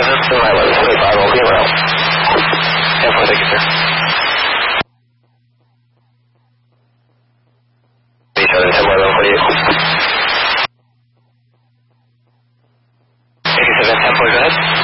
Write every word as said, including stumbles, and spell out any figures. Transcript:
seven, to my eleven twenty-five, I'll be around. ten four, thank you, sir. Each other, ten four, eleven forty-eight. eighty-seven, ten four, go ahead.